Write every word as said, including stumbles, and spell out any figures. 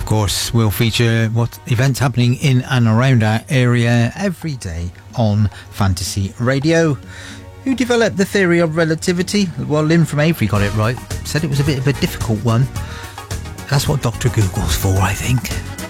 Of course, we'll feature what events happening in and around our area every day on Fantasy Radio. Who developed the theory of relativity? Well, Lynn from Avery got it right. Said it was a bit of a difficult one. That's what Doctor Google's for, I think.